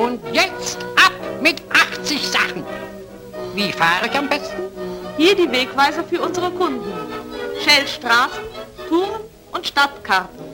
Und jetzt ab mit 80 Sachen. Wie fahre ich am besten? Hier die Wegweiser für unsere Kunden. Shellstraßen, Touren und Stadtkarten.